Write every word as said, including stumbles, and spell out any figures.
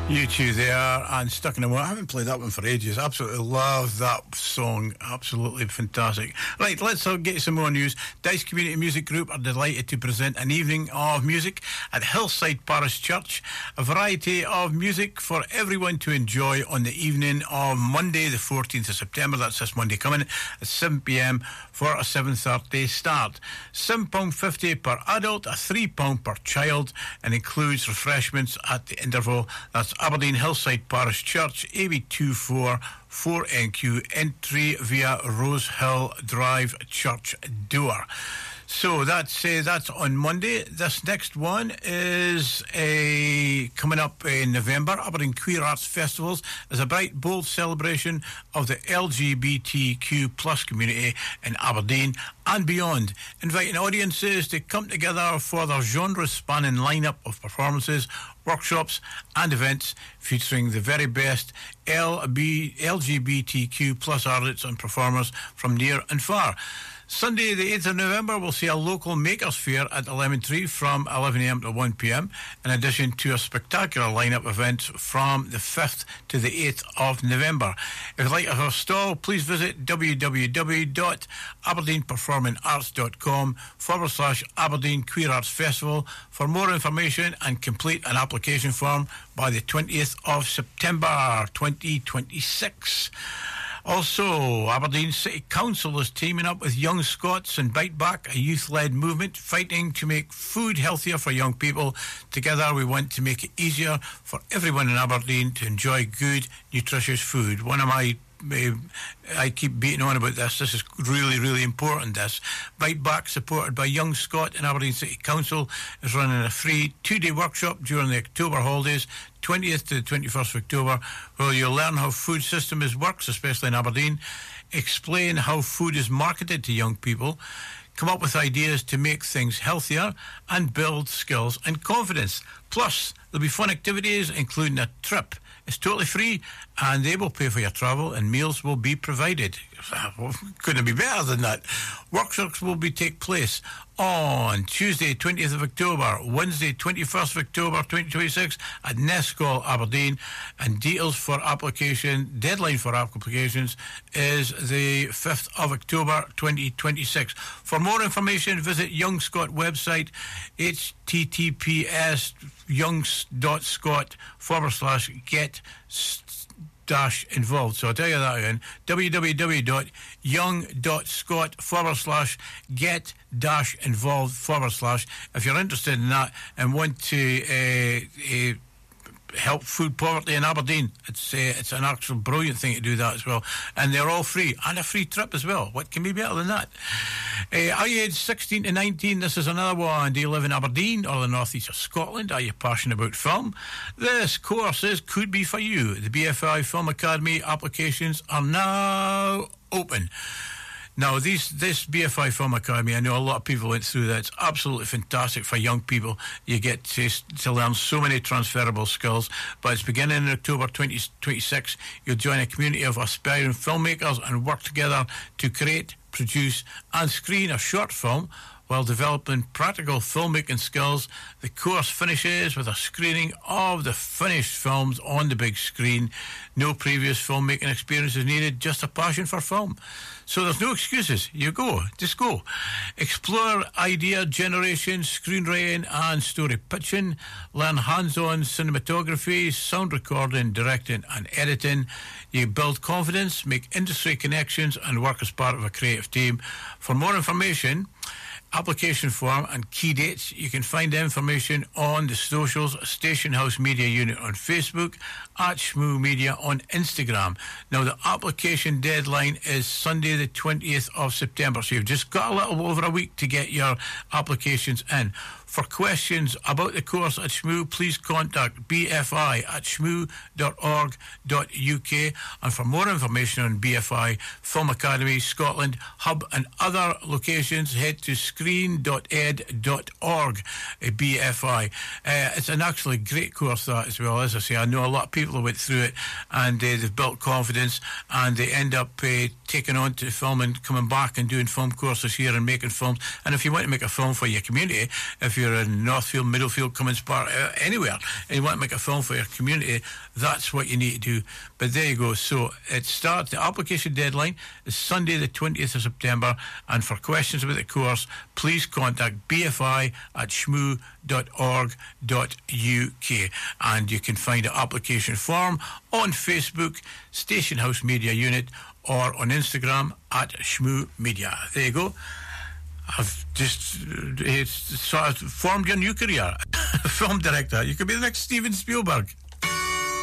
You two there, and Stuck in a Moment. I haven't played that one for ages. Absolutely love that song. Absolutely fantastic. Right, let's uh, get some more news. Dice Community Music Group are delighted to present an evening of music at Hillside Parish Church. A variety of music for everyone to enjoy on the evening of Monday, the fourteenth of September. That's this Monday coming at seven p.m. for a seven thirty start. seven pounds fifty per adult, a three pounds per child, and includes refreshments at the interval. That's Aberdeen Hillside Parish Church, A B two four four N Q, entry via Rose Hill Drive Church door. So that's uh, that's on Monday. This next one is uh, coming up in November. Aberdeen Queer Arts Festivals is a bright, bold celebration of the L G B T Q plus community in Aberdeen and beyond, inviting audiences to come together for their genre-spanning lineup of performances, workshops and events featuring the very best L G B T Q plus artists and performers from near and far. Sunday the eighth of November we'll see a local makers fair at eleven Tree from eleven a.m. to one p.m. in addition to a spectacular lineup of events from the fifth to the eighth of November. If you'd like to have a stall, please visit www.aberdeenperformingarts.com forward slash Aberdeen Queer Arts Festival for more information and complete an application form by the twentieth of September twenty twenty-six. Also, Aberdeen City Council is teaming up with Young Scots and Bite Back, a youth-led movement fighting to make food healthier for young people. Together, we want to make it easier for everyone in Aberdeen to enjoy good, nutritious food. One of my Uh, I keep beating on about this. This is really, really important, this. Bite Back, supported by Young Scot and Aberdeen City Council, is running a free two-day workshop during the October holidays, twentieth to the twenty-first of October, where you'll learn how food system is works, especially in Aberdeen, explain how food is marketed to young people, come up with ideas to make things healthier, and build skills and confidence. Plus, there'll be fun activities, including a trip. It's totally free, and they will pay for your travel, and meals will be provided. Couldn't be better than that. Workshops will be take place on Tuesday, twentieth of October, Wednesday, twenty-first of October, twenty twenty-six, at Nescall, Aberdeen. And details for application, deadline for applications is the fifth of October, twenty twenty-six. For more information, visit Young Scot website, https youngs.scot forward slash get dash involved. So I'll tell you that again, www.young.scot forward slash get dash involved forward slash. If you're interested in that and want to uh, uh, help food poverty in Aberdeen, it's uh, it's an actual brilliant thing to do that as well, and they're all free, and a free trip as well. What can be better than that? Uh, are you aged sixteen to nineteen? This is another one. Do you live in Aberdeen or the northeast of Scotland? Are you passionate about film? This course is, could be for you. The B F I Film Academy applications are now open. Now, these, this B F I Film Academy, I know a lot of people went through that. It's absolutely fantastic for young people. You get to, to learn so many transferable skills. But it's beginning in October twenty twenty-six. You'll join a community of aspiring filmmakers and work together to create, produce and screen a short film while developing practical filmmaking skills. The course finishes with a screening of the finished films on the big screen. No previous filmmaking experience is needed, just a passion for film. So there's no excuses. You go. Just go. Explore idea generation, screenwriting and story pitching. Learn hands-on cinematography, sound recording, directing and editing. You build confidence, make industry connections and work as part of a creative team. For more information, application form and key dates, you can find information on the socials, Station House Media Unit on Facebook, at Shmoo Media on Instagram. Now, the application deadline is Sunday the twentieth of September, so you've just got a little over a week to get your applications in. For questions about the course at Shmoo, please contact B F I at shmoo dot org dot U K. And for more information on B F I Film Academy, Scotland, Hub and other locations, head to screen dot ed dot org, B F I. Uh, it's an actually great course, that, as well. As I say, I know a lot of people who went through it, and uh, they've built confidence, and they end up uh, taking on to film and coming back and doing film courses here and making films. And if you want to make a film for your community, if if you're in Northfield, Middlefield, Cummins Park, uh, anywhere, and you want to make a film for your community, that's what you need to do. But there you go. So it starts, the application deadline is Sunday the twentieth of September, and for questions about the course, please contact b f i at shmoo dot org dot u k, and you can find an application form on Facebook, Station House Media Unit, or on Instagram at Shmoo Media. There you go. I've just uh, it's sort of formed your new career. Film director. You could be the next Steven Spielberg.